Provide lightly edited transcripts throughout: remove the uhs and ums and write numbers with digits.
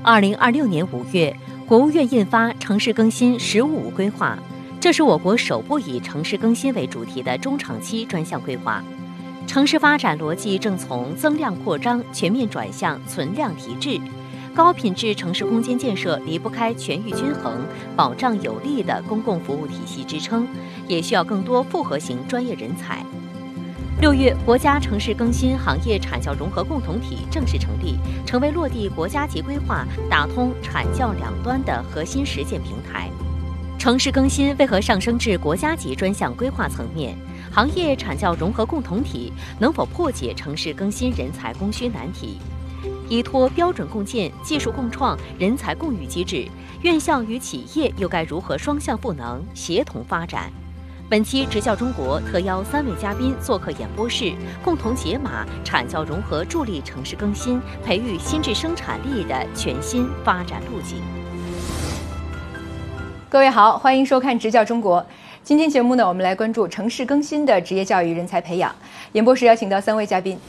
2026年5月，国务院印发城市更新“十五五”规划，这是我国首部以城市更新为主题的中长期专项规划。城市发展逻辑正从增量扩张全面转向存量提质。高品质城市空间建设离不开全域均衡、保障有力的公共服务体系支撑，也需要更多复合型专业人才。6月，国家城市更新行业产教融合共同体正式成立，成为落地国家级规划、打通产教两端的核心实践平台。城市更新为何上升至国家级专项规划层面？行业产教融合共同体能否破解城市更新人才供需难题？依托标准共建、技术共创、人才共育机制，院校与企业又该如何双向赋能、协同发展？本期《直教中国》特邀3位嘉宾做客演播室，共同解码产教融合助力城市更新、培育新质生产力的全新发展路径。 各位好，欢迎收看《直教中国》。今天节目呢，我们来关注城市更新的职业教育人才培养。演播室邀请到3位嘉宾。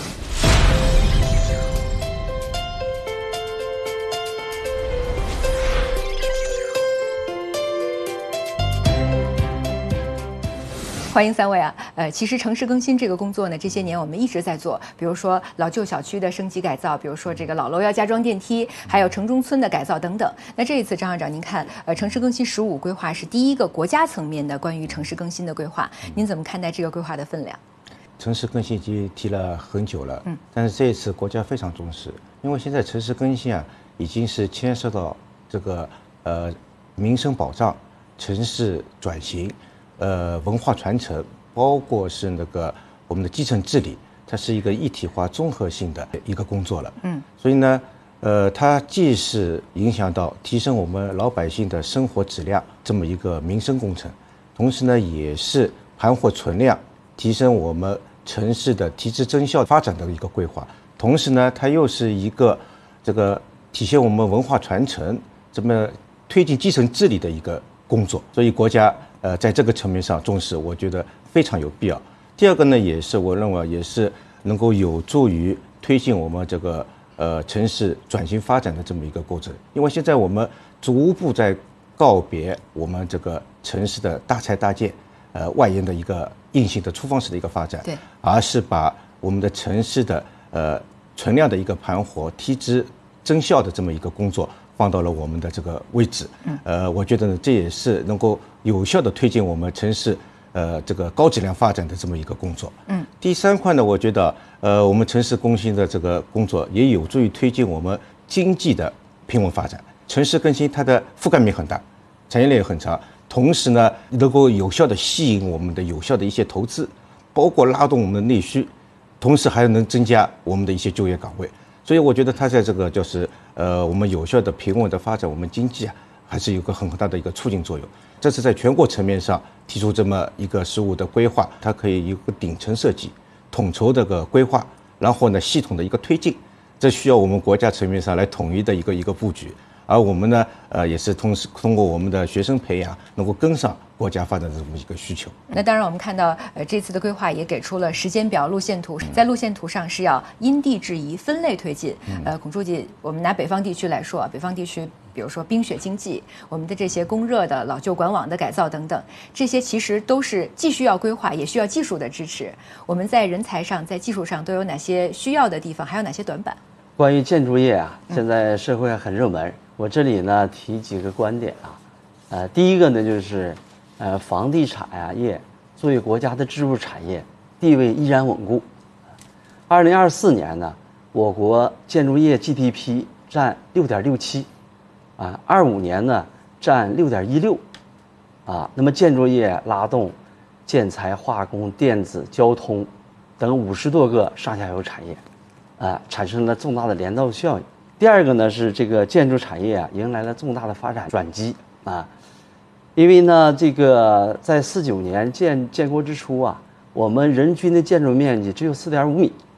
欢迎3位啊！其实城市更新这个工作呢，这些年我们一直在做，比如说老旧小区的升级改造，比如说这个老楼要加装电梯，还有城中村的改造等等。那这一次，张校长，您看，城市更新“15五”规划是第一个国家层面的关于城市更新的规划，您怎么看待这个规划的分量？ 城市更新已经提了很久了，但是这一次国家非常重视，因为现在城市更新啊，已经是牵涉到这个民生保障、城市转型。文化传承，包括是那个我们的基层治理，它是一个一体化、综合性的一个工作了。所以呢，它既是影响到提升我们老百姓的生活质量这么一个民生工程，同时呢，也是盘活存量，提升我们城市的提质增效发展的一个规划。同时呢，它又是一个这个体现我们文化传承，这么推进基层治理的一个工作。所以国家在这个层面上重视，我觉得非常有必要。第二个呢，也是我认为也是能够有助于推进我们这个城市转型发展的这么一个过程。因为现在我们逐步在告别我们这个城市的大拆大建，外延的一个硬性的粗放式的一个发展，对，而是把我们的城市的存量的一个盘活、提质增效的这么一个工作放到了我们的这个位置。我觉得呢，这也是能够有效的推进我们城市这个高质量发展的这么一个工作。第3块呢，我觉得我们城市更新的这个工作也有助于推进我们经济的平稳发展。城市更新它的覆盖面很大，产业链也很长，同时呢，能够有效的吸引我们的有效的一些投资，包括拉动我们的内需，同时还能增加我们的一些就业岗位。所以我觉得它在这个就是我们有效的平稳的发展我们经济啊，还是有个很大的一个促进作用。这是在全国层面上提出这么一个15的规划，它可以有个顶层设计、统筹这个规划，然后呢系统的一个推进，这需要我们国家层面上来统一的一个布局。而我们呢，也是通过我们的学生培养，能够跟上国家发展的这么一个需求。 那当然，我们看到，这次的规划也给出了时间表、路线图，在路线图上是要因地制宜、分类推进。孔书记，我们拿北方地区来说啊，北方地区，比如说冰雪经济，我们的这些供热的老旧管网的改造等等，这些其实都是既需要规划，也需要技术的支持。我们在人才上、在技术上都有哪些需要的地方，还有哪些短板？ 关于建筑业啊，现在社会上很热门。我这里呢提几个观点啊，第一个呢就是，房地产业作为国家的支柱产业，地位依然稳固。2024年呢，我国建筑业 GDP 占6.67%，啊，25年呢占6.16%，啊，那么建筑业拉动建材、化工、电子、交通等50多个上下游产业，产生了重大的连带效应。第二个呢是这个建筑产业啊迎来了重大的发展转机啊，因为呢这个在49年建国之初啊，我们人均的建筑面积只有4.5米